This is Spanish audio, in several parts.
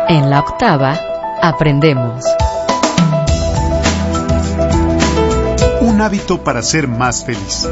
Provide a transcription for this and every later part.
En la octava, aprendemos. Un hábito para ser más feliz.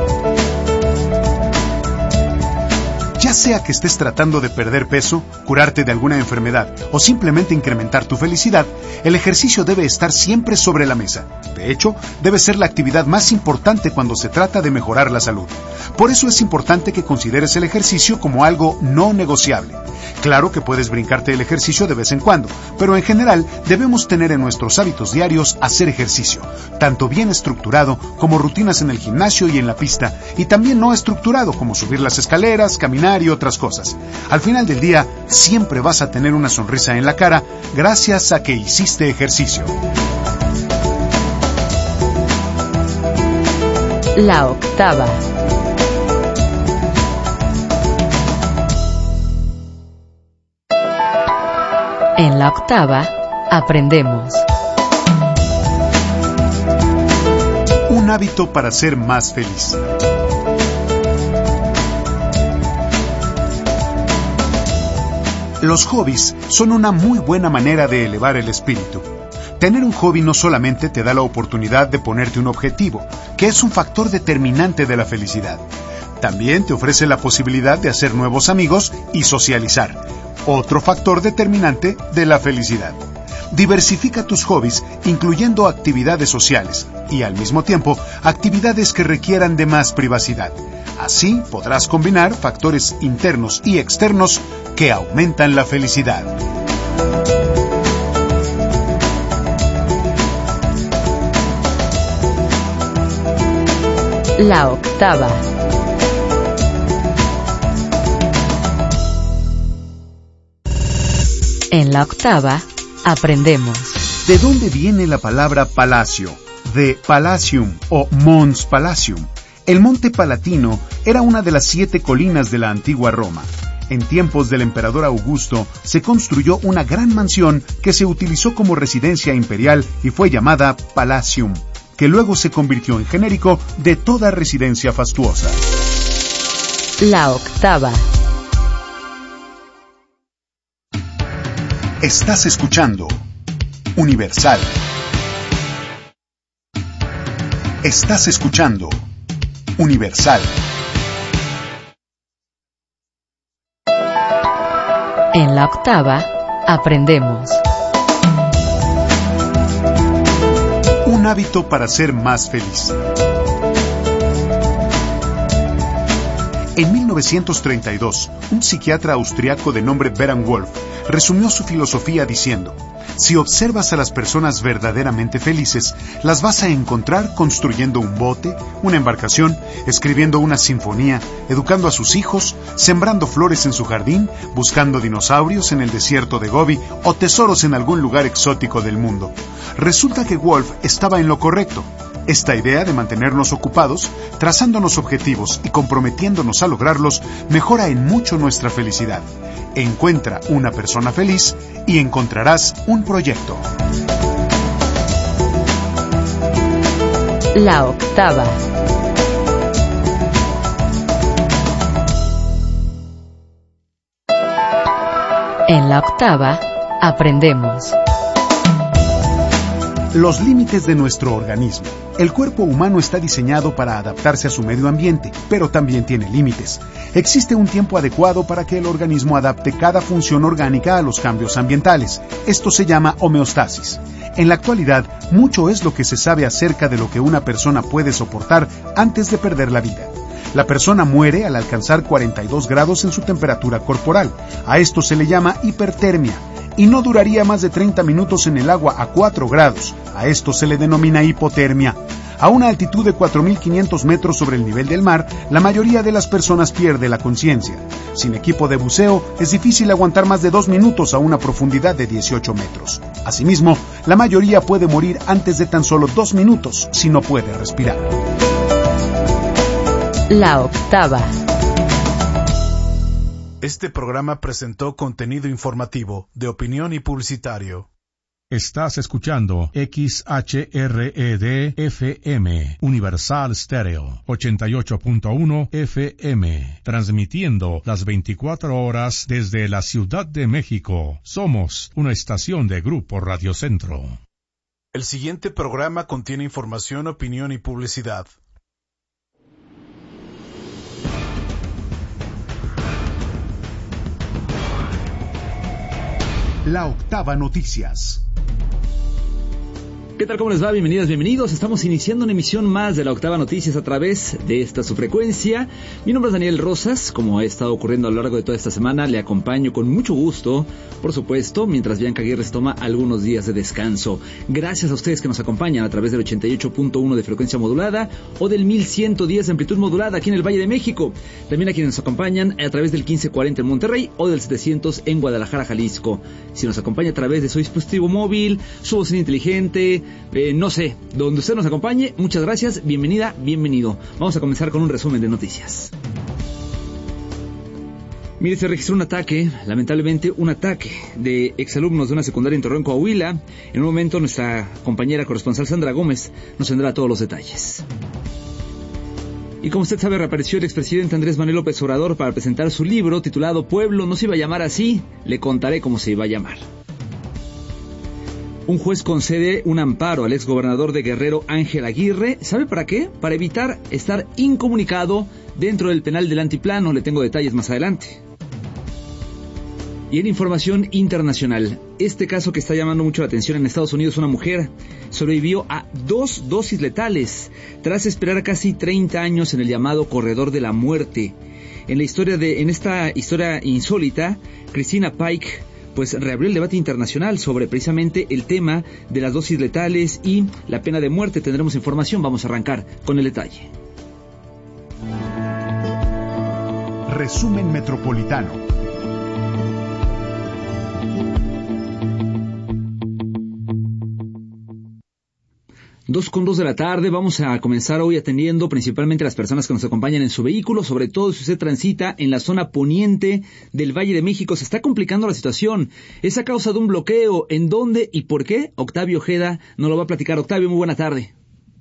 Ya sea que estés tratando de perder peso, curarte de alguna enfermedad o simplemente incrementar tu felicidad, el ejercicio debe estar siempre sobre la mesa. De hecho, debe ser la actividad más importante cuando se trata de mejorar la salud. Por eso es importante que consideres el ejercicio como algo no negociable. Claro que puedes brincarte el ejercicio de vez en cuando, pero en general debemos tener en nuestros hábitos diarios hacer ejercicio, tanto bien estructurado como rutinas en el gimnasio y en la pista, y también no estructurado como subir las escaleras, caminar y otras cosas. Al final del día, siempre vas a tener una sonrisa en la cara gracias a que hiciste ejercicio. La octava. En la octava, aprendemos. Un hábito para ser más feliz. Los hobbies son una muy buena manera de elevar el espíritu. Tener un hobby no solamente te da la oportunidad de ponerte un objetivo, que es un factor determinante de la felicidad. También te ofrece la posibilidad de hacer nuevos amigos y socializar, otro factor determinante de la felicidad. Diversifica tus hobbies, incluyendo actividades sociales y, al mismo tiempo, actividades que requieran de más privacidad. Así podrás combinar factores internos y externos que aumentan la felicidad. La octava. En la octava, aprendemos. ¿De dónde viene la palabra palacio? De Palatium o Mons Palatium. El Monte Palatino era una de las 7 colinas de la antigua Roma. En tiempos del emperador Augusto se construyó una gran mansión que se utilizó como residencia imperial y fue llamada Palatium, que luego se convirtió en genérico de toda residencia fastuosa. La octava. Estás escuchando Universal. Estás escuchando Universal. En la octava, aprendemos. Un hábito para ser más feliz. En 1932, un psiquiatra austriaco de nombre Beran Wolf resumió su filosofía diciendo: si observas a las personas verdaderamente felices, las vas a encontrar construyendo un bote, una embarcación, escribiendo una sinfonía, educando a sus hijos, sembrando flores en su jardín, buscando dinosaurios en el desierto de Gobi o tesoros en algún lugar exótico del mundo. Resulta que Wolf estaba en lo correcto. Esta idea de mantenernos ocupados, trazándonos objetivos y comprometiéndonos a lograrlos, mejora en mucho nuestra felicidad. Encuentra una persona feliz y encontrarás un proyecto. La octava. En la octava, aprendemos. Los límites de nuestro organismo. El cuerpo humano está diseñado para adaptarse a su medio ambiente, pero también tiene límites. Existe un tiempo adecuado para que el organismo adapte cada función orgánica a los cambios ambientales. Esto se llama homeostasis. En la actualidad, mucho es lo que se sabe acerca de lo que una persona puede soportar antes de perder la vida. La persona muere al alcanzar 42 grados en su temperatura corporal. A esto se le llama hipertermia. Y no duraría más de 30 minutos en el agua a 4 grados. A esto se le denomina hipotermia. A una altitud de 4.500 metros sobre el nivel del mar, la mayoría de las personas pierde la conciencia. Sin equipo de buceo, es difícil aguantar más de 2 minutos a una profundidad de 18 metros. Asimismo, la mayoría puede morir antes de tan solo 2 minutos si no puede respirar. La octava. Este programa presentó contenido informativo, de opinión y publicitario. Estás escuchando XHRED-FM, Universal Stereo, 88.1 FM, transmitiendo las 24 horas desde la Ciudad de México. Somos una estación de Grupo Radio Centro. El siguiente programa contiene información, opinión y publicidad. La Octava Noticias. ¿Qué tal? ¿Cómo les va? Bienvenidas, bienvenidos. Estamos iniciando una emisión más de La Octava Noticias a través de esta su frecuencia. Mi nombre es Daniel Rosas. Como ha estado ocurriendo a lo largo de toda esta semana, le acompaño con mucho gusto, por supuesto, mientras Bianca Aguirre toma algunos días de descanso. Gracias a ustedes que nos acompañan a través del 88.1 de frecuencia modulada o del 1110 de amplitud modulada aquí en el Valle de México. También a quienes nos acompañan a través del 1540 en Monterrey o del 700 en Guadalajara, Jalisco. Si nos acompaña a través de su dispositivo móvil, su bocina inteligente, no sé, donde usted nos acompañe, muchas gracias, bienvenida, bienvenido. Vamos a comenzar con un resumen de noticias. Mire, se registró un ataque, lamentablemente un ataque de exalumnos de una secundaria en Torreón, Coahuila. En un momento nuestra compañera corresponsal Sandra Gómez nos tendrá todos los detalles. Y como usted sabe, reapareció el expresidente Andrés Manuel López Obrador para presentar su libro titulado Pueblo. No se iba a llamar así, le contaré cómo se iba a llamar. Un juez concede un amparo al exgobernador de Guerrero, Ángel Aguirre. ¿Sabe para qué? Para evitar estar incomunicado dentro del penal del Altiplano. Le tengo detalles más adelante. Y en información internacional, este caso que está llamando mucho la atención en Estados Unidos, una mujer sobrevivió a 2 dosis letales tras esperar casi 30 años en el llamado corredor de la muerte. En esta historia insólita, Christina Pike pues reabrió el debate internacional sobre precisamente el tema de las dosis letales y la pena de muerte. Tendremos información, vamos a arrancar con el detalle. Resumen metropolitano. 2:02 de la tarde, vamos a comenzar hoy atendiendo principalmente a las personas que nos acompañan en su vehículo, sobre todo si usted transita en la zona poniente del Valle de México. Se está complicando la situación. Es a causa de un bloqueo. ¿En dónde y por qué? Octavio Ojeda nos lo va a platicar. Octavio, muy buena tarde.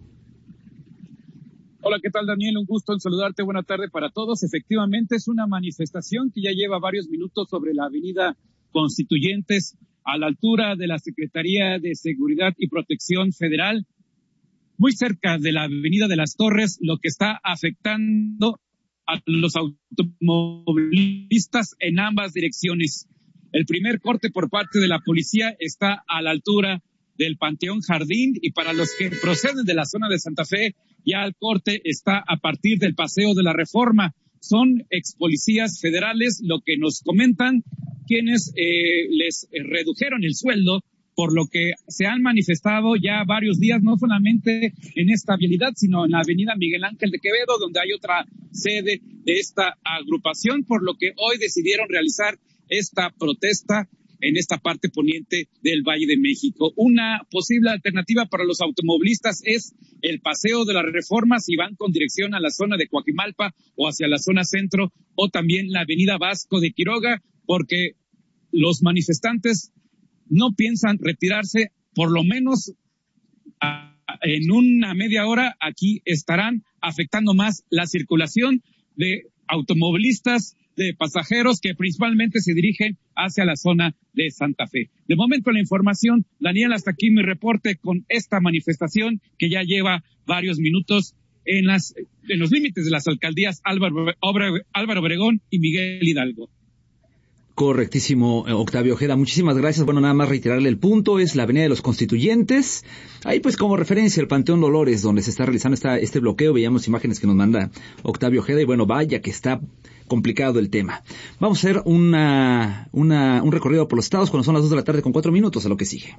Hola, ¿qué tal, Daniel? Un gusto en saludarte. Buena tarde para todos. Efectivamente, es una manifestación que ya lleva varios minutos sobre la avenida Constituyentes, a la altura de la Secretaría de Seguridad y Protección Federal, muy cerca de la avenida de las Torres, lo que está afectando a los automovilistas en ambas direcciones. El primer corte por parte de la policía está a la altura del Panteón Jardín, y para los que proceden de la zona de Santa Fe, ya el corte está a partir del Paseo de la Reforma. Son ex policías federales, lo que nos comentan, quienes les redujeron el sueldo, por lo que se han manifestado ya varios días, no solamente en esta vialidad, sino en la avenida Miguel Ángel de Quevedo, donde hay otra sede de esta agrupación, por lo que hoy decidieron realizar esta protesta en esta parte poniente del Valle de México. Una posible alternativa para los automovilistas es el Paseo de la Reforma, si van con dirección a la zona de Coajimalpa o hacia la zona centro, o también la avenida Vasco de Quiroga, porque los manifestantes no piensan retirarse, por lo menos en una media hora. Aquí estarán afectando más la circulación de automovilistas, de pasajeros que principalmente se dirigen hacia la zona de Santa Fe. De momento la información, Daniel, hasta aquí mi reporte con esta manifestación que ya lleva varios minutos en los límites de las alcaldías Álvaro Obregón y Miguel Hidalgo. Correctísimo, Octavio Ojeda, muchísimas gracias. Bueno, nada más reiterarle el punto, es la avenida de los Constituyentes, ahí pues como referencia el Panteón Dolores, donde se está realizando este bloqueo. Veíamos imágenes que nos manda Octavio Ojeda, y bueno, vaya que está complicado el tema. Vamos a hacer un recorrido por los estados cuando son las 2 de la tarde con 4 minutos, a lo que sigue.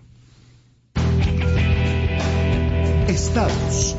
Estados.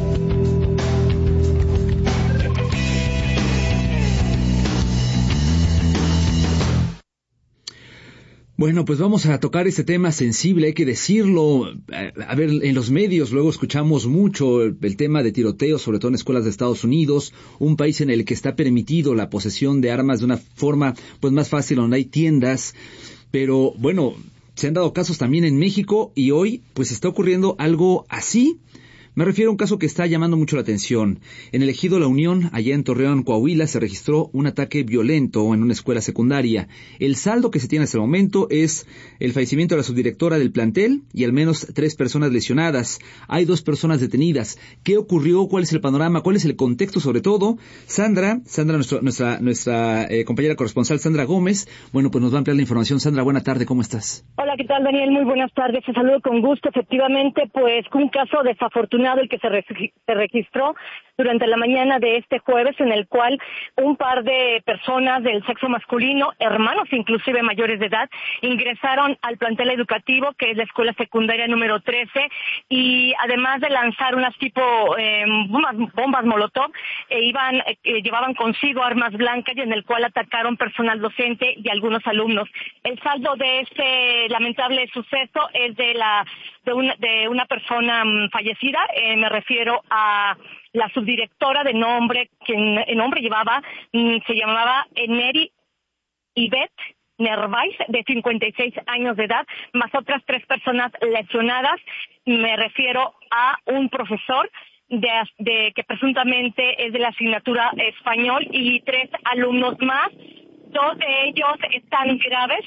Bueno, pues vamos a tocar este tema sensible, hay que decirlo. A ver, en los medios luego escuchamos mucho el tema de tiroteos, sobre todo en escuelas de Estados Unidos, un país en el que está permitido la posesión de armas de una forma pues más fácil, donde hay tiendas. Pero bueno, Se han dado casos también en México y hoy pues está ocurriendo algo así. Me refiero a un caso que está llamando mucho la atención. En el ejido La Unión, allá en Torreón, Coahuila, se registró un ataque violento en una escuela secundaria. El saldo que se tiene hasta el momento es el fallecimiento de la subdirectora del plantel y al menos 3 personas lesionadas. Hay 2 personas detenidas. ¿Qué ocurrió? ¿Cuál es el panorama? ¿Cuál es el contexto sobre todo? Sandra, nuestra compañera corresponsal Sandra Gómez, bueno, pues nos va a ampliar la información. Sandra, buena tarde, ¿cómo estás? Hola, ¿qué tal, Daniel? Muy buenas tardes. Te saludo con gusto. Efectivamente, pues un caso desafortunado el que se registró durante la mañana de este jueves, en el cual un par de personas del sexo masculino, hermanos inclusive mayores de edad, ingresaron al plantel educativo, que es la escuela secundaria número 13, y además de lanzar unas tipo bombas molotov, llevaban consigo armas blancas, y en el cual atacaron personal docente y algunos alumnos. El saldo de este lamentable suceso es de una persona fallecida. Me refiero a la subdirectora de nombre, quien el nombre se llamaba Neri Ivette Nervais, de 56 años de edad, más otras 3 personas lesionadas. Me refiero a un profesor de que presuntamente es de la asignatura español y 3 alumnos más. 2 de ellos están graves,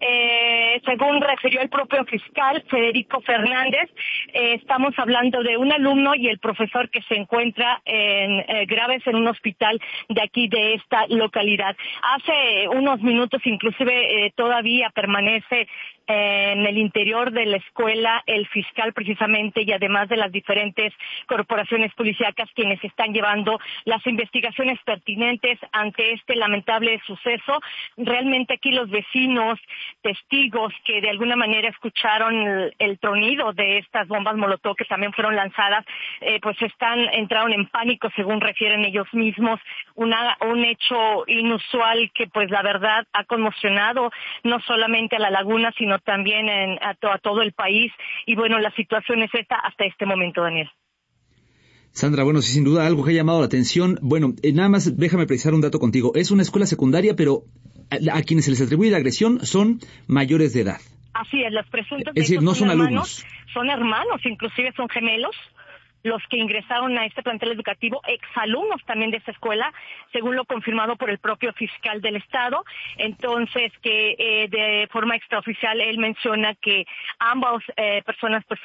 según refirió el propio fiscal Federico Fernández. Estamos hablando de un alumno y el profesor que se encuentra graves en un hospital de aquí, de esta localidad. Hace unos minutos inclusive todavía permanece en el interior de la escuela el fiscal precisamente, y además de las diferentes corporaciones policíacas quienes están llevando las investigaciones pertinentes ante este lamentable suceso. Realmente aquí los vecinos, testigos que de alguna manera escucharon el tronido de estas bombas molotov que también fueron lanzadas, pues entraron en pánico, según refieren ellos mismos. Un hecho inusual que pues la verdad ha conmocionado no solamente a La Laguna, sino también a todo el país. Y bueno, la situación es esta hasta este momento, Daniel. Sandra, bueno, sí, sin duda algo que ha llamado la atención. Bueno, nada más déjame precisar un dato contigo. Es una escuela secundaria, pero a quienes se les atribuye la agresión son mayores de edad. Así es, los presuntos. Es decir, no son alumnos. Son hermanos, inclusive son gemelos, los que ingresaron a este plantel educativo, exalumnos también de esta escuela, según lo confirmado por el propio fiscal del Estado. Entonces, que de forma extraoficial él menciona que ambas personas pues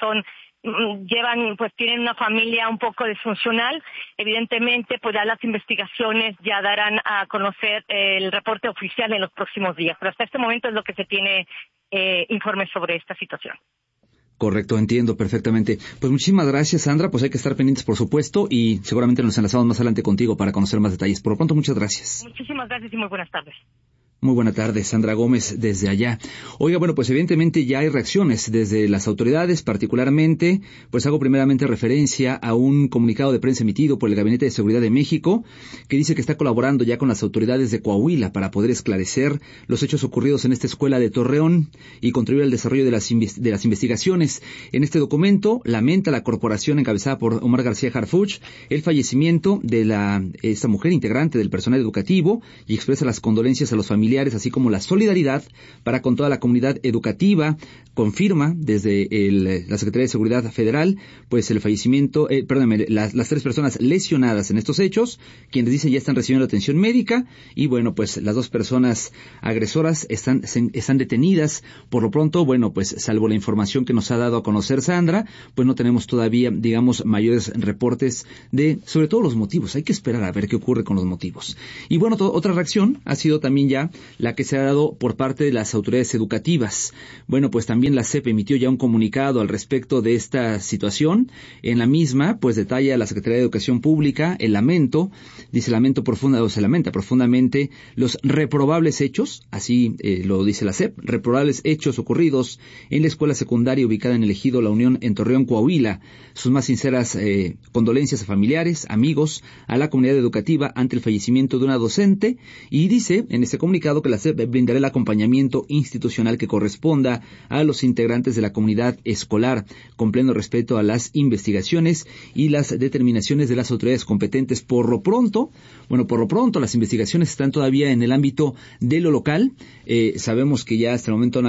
tienen una familia un poco disfuncional. Evidentemente, pues ya las investigaciones ya darán a conocer el reporte oficial en los próximos días. Pero hasta este momento es lo que se tiene informes sobre esta situación. Correcto, entiendo perfectamente. Pues muchísimas gracias, Sandra. Pues hay que estar pendientes, por supuesto, y seguramente nos enlazamos más adelante contigo para conocer más detalles. Por lo pronto, muchas gracias. Muchísimas gracias y muy buenas tardes. Muy buena tarde, Sandra Gómez, desde allá. Oiga, bueno, pues evidentemente ya hay reacciones desde las autoridades, particularmente, pues hago primeramente referencia a un comunicado de prensa emitido por el Gabinete de Seguridad de México, que dice que está colaborando ya con las autoridades de Coahuila para poder esclarecer los hechos ocurridos en esta escuela de Torreón y contribuir al desarrollo de las investigaciones. En este documento lamenta la corporación encabezada por Omar García Harfuch el fallecimiento de esta mujer integrante del personal educativo y expresa las condolencias a los familiares, así como la solidaridad para con toda la comunidad educativa. Confirma desde la Secretaría de Seguridad Federal pues el fallecimiento, las 3 personas lesionadas en estos hechos, quienes dicen ya están recibiendo atención médica, y bueno, pues las 2 personas agresoras están detenidas. Por lo pronto, bueno, pues salvo la información que nos ha dado a conocer Sandra, pues no tenemos todavía, digamos, mayores reportes sobre todo los motivos. Hay que esperar a ver qué ocurre con los motivos. Y bueno, otra reacción ha sido también ya la que se ha dado por parte de las autoridades educativas. Bueno, pues también la SEP emitió ya un comunicado al respecto de esta situación. En la misma, pues detalla la Secretaría de Educación Pública se lamenta profundamente los reprobables hechos, así lo dice la SEP, reprobables hechos ocurridos en la escuela secundaria ubicada en el ejido La Unión en Torreón, Coahuila. Sus más sinceras condolencias a familiares, amigos, a la comunidad educativa ante el fallecimiento de una docente, y dice en este comunicado que la SEP brindará el acompañamiento institucional que corresponda a los integrantes de la comunidad escolar, con pleno respeto a las investigaciones y las determinaciones de las autoridades competentes. Por lo pronto, las investigaciones están todavía en el ámbito de lo local. Sabemos que ya hasta el momento